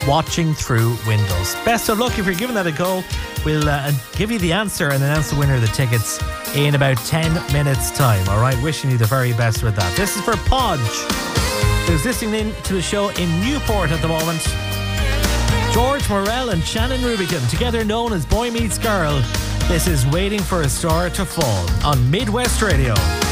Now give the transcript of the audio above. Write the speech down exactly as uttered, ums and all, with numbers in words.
watching through windows. Best of luck if you're giving that a go. We'll uh, give you the answer and announce the winner of the tickets in about ten minutes time. Alright, wishing you the very best with that. This is for Podge, who's listening in to the show in Newport at the moment. George Morel and Shannon Rubicon, together known as Boy Meets Girl. This is Waiting for a Star to Fall on Midwest Radio.